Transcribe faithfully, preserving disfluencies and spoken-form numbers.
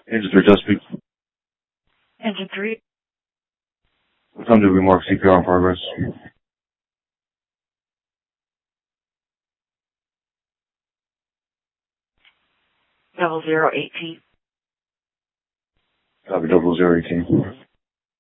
Engine three, just speak. Engine three. What time did we mark C P R in progress? Double zero eighteen. Copy, double zero eighteen.